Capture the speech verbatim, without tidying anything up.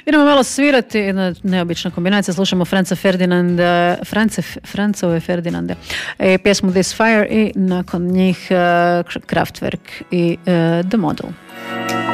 Idemo malo svirati, jedna neobična kombinacija, slušamo Franca Ferdinanda, France, Francove Ferdinande, i pjesmu This Fire i nakon njih uh, Kraftwerk i uh, The Model.